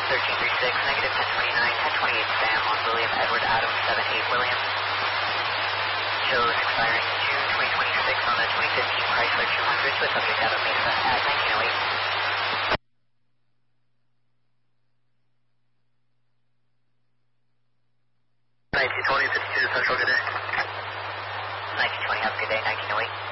1336, negative 1029, 1028 Sam on William Edward Adams 78 William. Shows expiring June 2026 on the 2015 Chrysler 200 with subject out of Mesa at 1908. 1920, 52 Central, good day. 1920, have a good day, 1908.